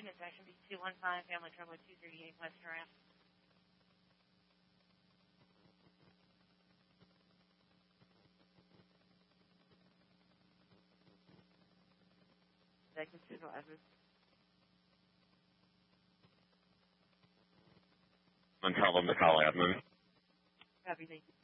Inspection B215, Family Trouble 238 Western Ave. Second signal address. On top of McCall Avenue. Copy, thank you.